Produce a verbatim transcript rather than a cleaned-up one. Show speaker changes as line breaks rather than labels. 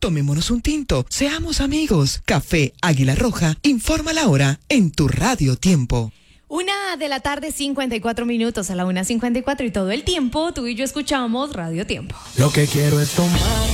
Tomémonos un tinto, seamos amigos. Café Águila Roja, informa la hora en tu Radio Tiempo.
Una de la tarde, cincuenta y cuatro minutos, a la una cincuenta y cuatro, y todo el tiempo tú y yo escuchamos Radio Tiempo.
Lo que quiero es tomar